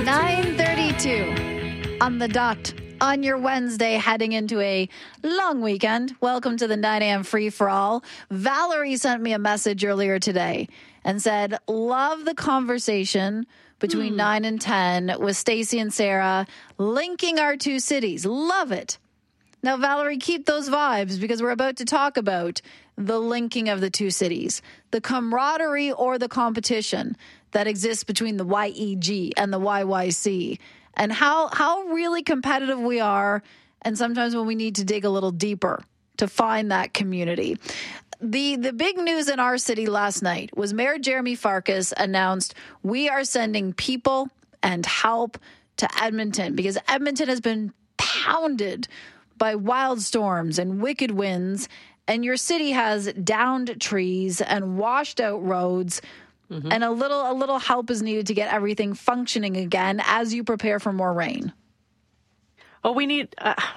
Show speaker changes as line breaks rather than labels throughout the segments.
9:32 on the dot on your Wednesday, heading into a long weekend. Welcome to the 9 a.m. free-for-all. Valerie sent me a message earlier today and said, love the conversation between 9 and 10 with Stacey and Sarah, linking our two cities. Love it. Now, Valerie, keep those vibes because we're about to talk about the linking of the two cities, the camaraderie or the competition that exists between the YEG and the YYC, and how really competitive we are, and sometimes when we need to dig a little deeper to find that community. The big news in our city last night was Mayor Jeremy Farkas announced we are sending people and help to Edmonton because Edmonton has been pounded by wild storms and wicked winds, and your city has downed trees and washed out roads. And a little help is needed to get everything functioning again as you prepare for more rain.
Oh, we need,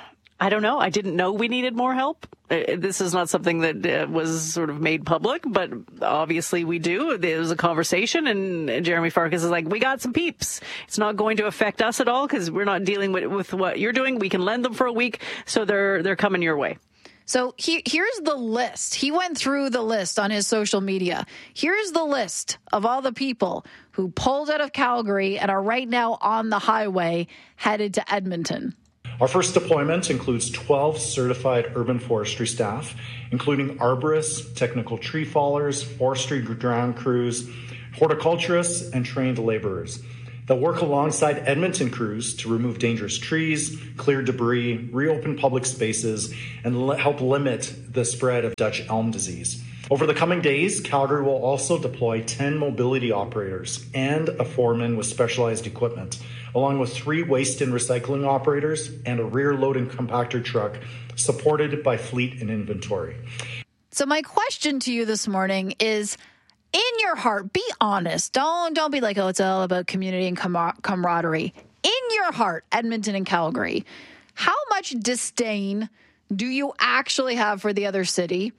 I don't know. I didn't know we needed more help. This is not something that was sort of made public, but obviously we do. There was a conversation, and Jeremy Farkas is like, we got some peeps. It's not going to affect us at all because we're not dealing with what you're doing. We can lend them for a week, so they're coming your way.
So here's the list. He went through the list on his social media. Here's the list of all the people who pulled out of Calgary and are right now on the highway headed to Edmonton.
Our first deployment includes 12 certified urban forestry staff, including arborists, technical tree fallers, forestry ground crews, horticulturists, and trained laborers. They'll work alongside Edmonton crews to remove dangerous trees, clear debris, reopen public spaces, and help limit the spread of Dutch elm disease. Over the coming days, Calgary will also deploy 10 mobility operators and a foreman with specialized equipment, along with 3 waste and recycling operators and a rear load and compactor truck supported by fleet and inventory.
So my question to you this morning is, in your heart, be honest. Don't be like, oh, it's all about community and camaraderie. In your heart, Edmonton and Calgary, how much disdain do you actually have for the other city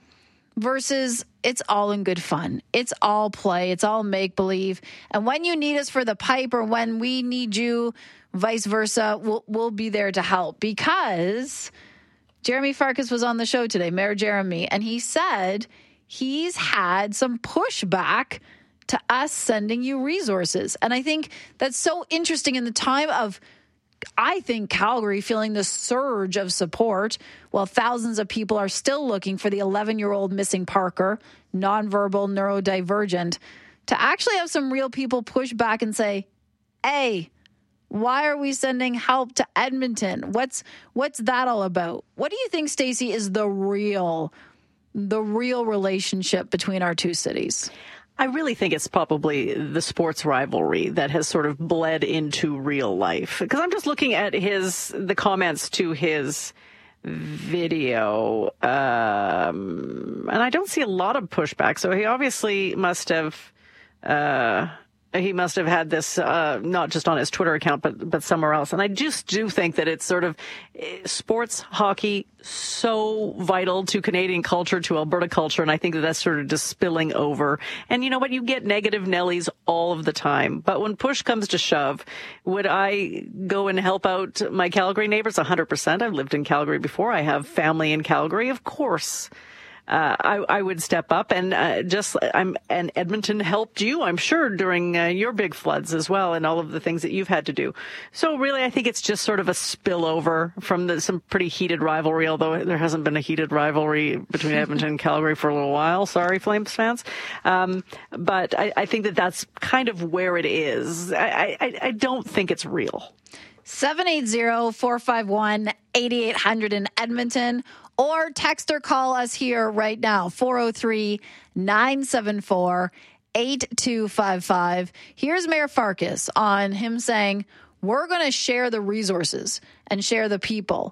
versus it's all in good fun? It's all play. It's all make-believe. And when you need us for the pipe or when we need you, vice versa, we'll be there to help. Because Jeremy Farkas was on the show today, Mayor Jeremy, and he said he's had some pushback to us sending you resources. And I think that's so interesting in the time of, I think, Calgary feeling the surge of support while thousands of people are still looking for the 11-year-old missing Parker, nonverbal, neurodivergent, to actually have some real people push back and say, hey, why are we sending help to Edmonton? What's that all about? What do you think, Stacey, is the real relationship between our two cities?
I really think it's probably the sports rivalry that has sort of bled into real life. Because I'm just looking at the comments to his video, and I don't see a lot of pushback. So he obviously must have had this not just on his Twitter account, but somewhere else. And I just do think that it's sort of sports, hockey, so vital to Canadian culture, to Alberta culture. And I think that's sort of just spilling over. And you know what? You get negative Nellies all of the time. But when push comes to shove, would I go and help out my Calgary neighbors? 100%. I've lived in Calgary before. I have family in Calgary. Of course. I would step up and and Edmonton helped you, I'm sure, during your big floods as well, and all of the things that you've had to do. So really, I think it's just sort of a spillover from some pretty heated rivalry, although there hasn't been a heated rivalry between Edmonton and Calgary for a little while. Sorry, Flames fans. But I think that's kind of where it is. I don't think it's real.
780-451-8800 in Edmonton, or text or call us here right now, 403-974-8255. Here's Mayor Farkas on him saying, we're going to share the resources and share the people,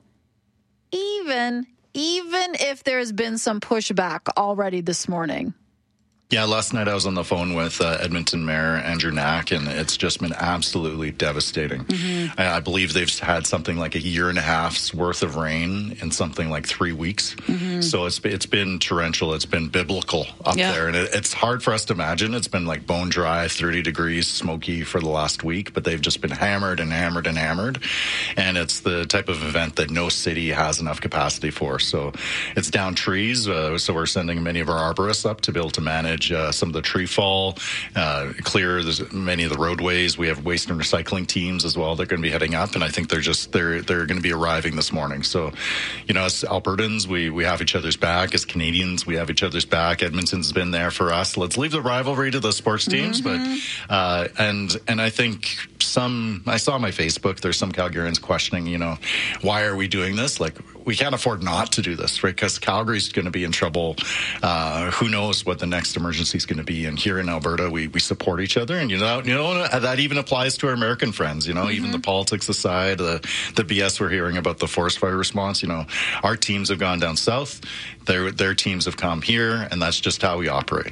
even if there's been some pushback already this morning.
Yeah, last night I was on the phone with Edmonton Mayor Andrew Knack, and it's just been absolutely devastating. Mm-hmm. I believe they've had something like a year and a half's worth of rain in something like 3 weeks. Mm-hmm. So it's been torrential. It's been biblical up there, and it's hard for us to imagine. It's been like bone dry, 30 degrees, smoky for the last week, but they've just been hammered and hammered and hammered. And it's the type of event that no city has enough capacity for. So it's down trees. So we're sending many of our arborists up to be able to manage some of the tree fall, clear many of the roadways. We have waste and recycling teams as well. They're going to be heading up, and I think they're going to be arriving this morning. So, as Albertans, we have each other's back. As Canadians, we have each other's back. Edmonton's been there for us. Let's leave the rivalry to the sports teams, but and I think I saw on my Facebook, there's some Calgarians questioning, why are we doing this? Like, we can't afford not to do this, right? Because Calgary's going to be in trouble. Who knows what the next emergency is going to be? And here in Alberta, we support each other, and that even applies to our American friends. Even the politics aside, the BS we're hearing about the forest fire response. Our teams have gone down south, their teams have come here, and that's just how we operate.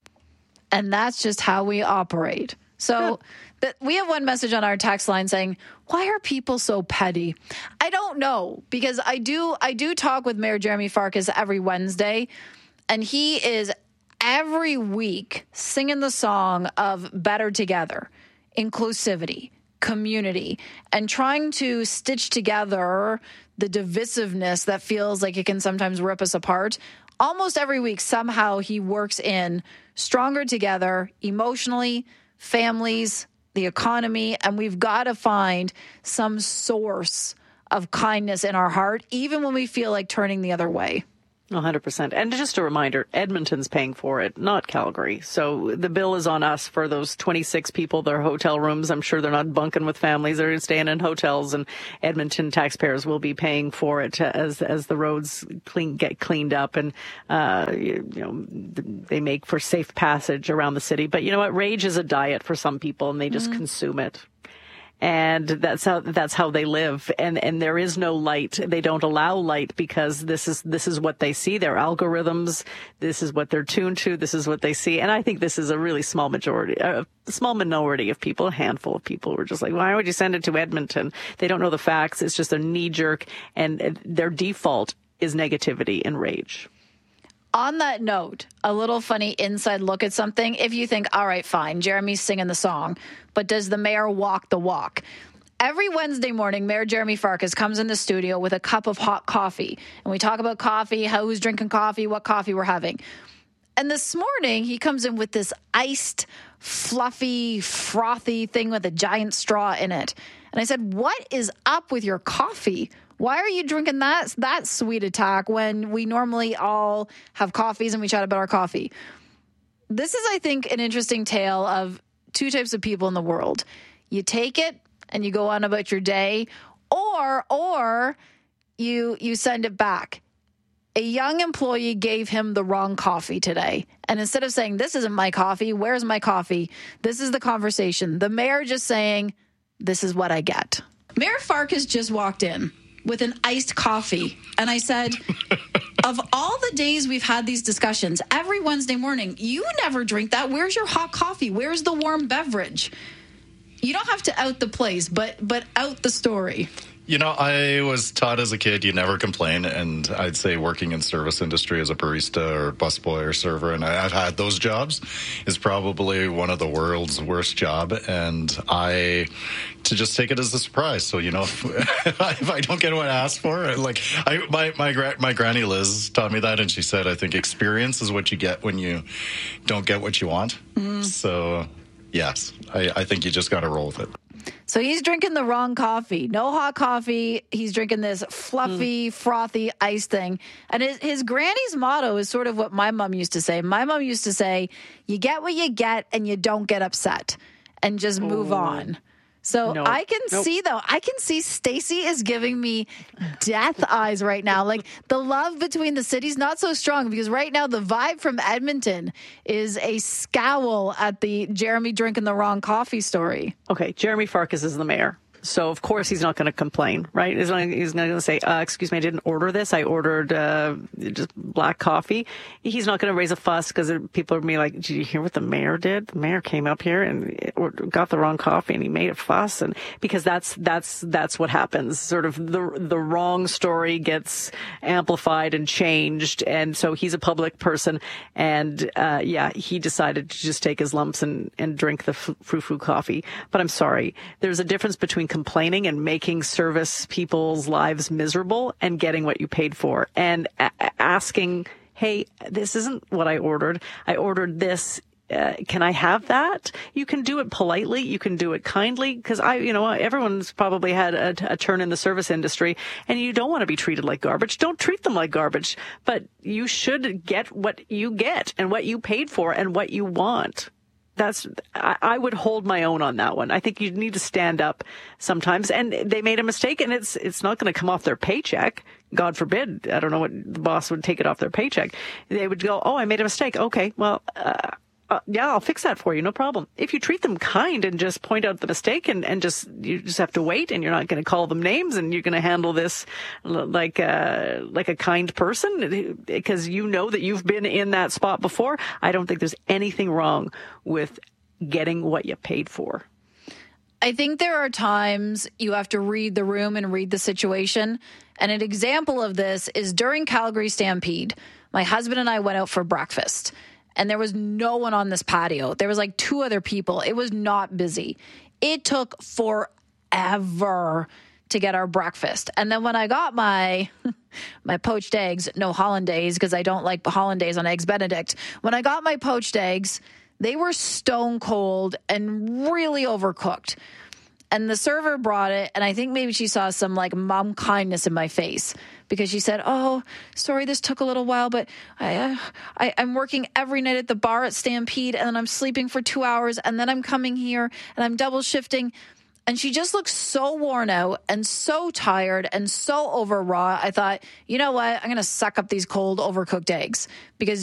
And that's just how we operate. So. We have one message on our text line saying, why are people so petty? I don't know, because I do talk with Mayor Jeremy Farkas every Wednesday, and he is every week singing the song of better together, inclusivity, community, and trying to stitch together the divisiveness that feels like it can sometimes rip us apart. Almost every week, somehow he works in stronger together emotionally, families, the economy, and we've got to find some source of kindness in our heart, even when we feel like turning the other way.
100%. And just a reminder, Edmonton's paying for it, not Calgary. So the bill is on us for those 26 people, their hotel rooms. I'm sure they're not bunking with families. They're staying in hotels, and Edmonton taxpayers will be paying for it as the roads get cleaned up, and they make for safe passage around the city. But you know what? Rage is a diet for some people, and they just consume it. And that's how they live. And there is no light. They don't allow light because this is what they see. Their algorithms. This is what they're tuned to. This is what they see. And I think this is a really small minority of people, a handful of people who are just like, why would you send it to Edmonton? They don't know the facts. It's just a knee jerk, and their default is negativity and rage.
On that note, a little funny inside look at something. If you think, all right, fine, Jeremy's singing the song, but does the mayor walk the walk? Every Wednesday morning, Mayor Jeremy Farkas comes in the studio with a cup of hot coffee. And we talk about coffee, who's drinking coffee, what coffee we're having. And this morning, he comes in with this iced, fluffy, frothy thing with a giant straw in it. And I said, what is up with your coffee? Why are you drinking that sweet attack when we normally all have coffees and we chat about our coffee? This is, I think, an interesting tale of two types of people in the world. You take it and you go on about your day, or you send it back. A young employee gave him the wrong coffee today. And instead of saying, this isn't my coffee, where's my coffee? This is the conversation. The mayor just saying, this is what I get. Mayor Farkas just walked in with an iced coffee. And I said, of all the days we've had these discussions, every Wednesday morning, you never drink that. Where's your hot coffee? Where's the warm beverage? You don't have to out the place, but out the story.
I was taught as a kid, you never complain. And I'd say working in service industry as a barista or busboy or server, and I've had those jobs, is probably one of the world's worst job. And to just take it as a surprise. So, if I don't get what I asked for, my granny Liz taught me that. And she said, I think experience is what you get when you don't get what you want. Mm. So, yes, I think you just got to roll with it.
So he's drinking the wrong coffee. No hot coffee. He's drinking this fluffy, frothy ice thing. And his granny's motto is sort of what my mom used to say. My mom used to say, you get what you get and you don't get upset and just move on. So I can see Stacey is giving me death eyes right now. Like the love between the cities, not so strong, because right now the vibe from Edmonton is a scowl at the Jeremy drinking the wrong coffee story.
Okay, Jeremy Farkas is the mayor. So, of course, he's not going to complain, right? He's not going to say, excuse me, I didn't order this. I ordered just black coffee. He's not going to raise a fuss because people are going to be like, did you hear what the mayor did? The mayor came up here and got the wrong coffee and he made a fuss. And because that's what happens. Sort of the wrong story gets amplified and changed. And so he's a public person. And, he decided to just take his lumps and drink the frou-frou coffee. But I'm sorry. There's a difference between complaining and making service people's lives miserable and getting what you paid for and asking, hey, this isn't what I ordered. I ordered this. Can I have that? You can do it politely. You can do it kindly because everyone's probably had a turn in the service industry and you don't want to be treated like garbage. Don't treat them like garbage, but you should get what you get and what you paid for and what you want. I would hold my own on that one. I think you need to stand up sometimes. And they made a mistake, and it's not going to come off their paycheck. God forbid. I don't know what the boss would take it off their paycheck. They would go, oh, I made a mistake. Okay, well, I'll fix that for you. No problem. If you treat them kind and just point out the mistake and you just have to wait and you're not going to call them names and you're going to handle this like a kind person because you know that you've been in that spot before. I don't think there's anything wrong with getting what you paid for.
I think there are times you have to read the room and read the situation. And an example of this is during Calgary Stampede, my husband and I went out for breakfast. And there was no one on this patio. There was like 2 other people. It was not busy. It took forever to get our breakfast. And then when I got my poached eggs, no hollandaise, because I don't like hollandaise on Eggs Benedict. When I got my poached eggs, they were stone cold and really overcooked. And the server brought it, and I think maybe she saw some like mom kindness in my face because she said, oh, sorry, this took a little while, but I'm working every night at the bar at Stampede, and then I'm sleeping for 2 hours, and then I'm coming here, and I'm double shifting. And she just looked so worn out and so tired and so overwrought. I thought, you know what? I'm going to suck up these cold, overcooked eggs because